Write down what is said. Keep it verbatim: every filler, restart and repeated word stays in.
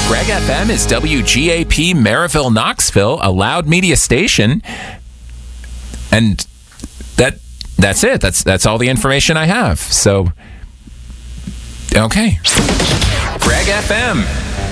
Greg F M is W G A P Maryville, Knoxville, a loud media station. And that that's it. That's that's all the information I have. So, okay. Greg F M.